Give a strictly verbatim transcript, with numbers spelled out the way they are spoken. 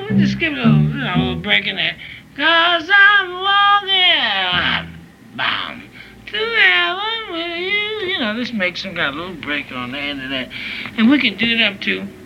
we just give it a little, you know, a little break in there. Cause I'm walking, bam, to heaven with you. You know, let's make some kind of little break on the end of that. And we can do it up to